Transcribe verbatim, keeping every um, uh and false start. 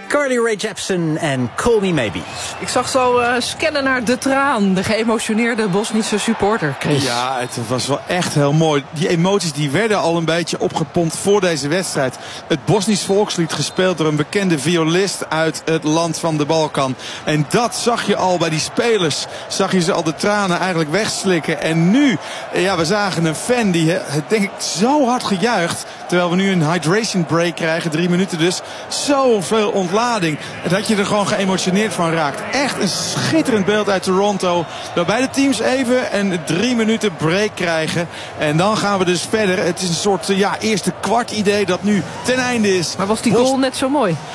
Carly Rae Jepsen en Call Me Maybe. Ik zag zo uh, scannen naar de traan, de geëmotioneerde Bosnische supporter, Chris. Ja, het was wel echt heel mooi. Die emoties die werden al een beetje opgepompt voor deze wedstrijd. Het Bosnisch volkslied gespeeld door een bekende violist uit het land van de Balkan. En dat zag je al bij die spelers. Zag je ze al de tranen eigenlijk wegslikken. En nu, ja, we zagen een fan die het denk ik zo hard gejuicht. Terwijl we nu een hydration break krijgen, drie minuten dus. Zoveel ontlading. Dat je er gewoon geëmotioneerd van raakt. Echt een schitterend beeld uit Toronto. Waarbij de teams even een drie minuten break krijgen. En dan gaan we dus verder. Het is een soort ja, eerste kwart idee dat nu ten einde is. Maar was die goal net zo mooi?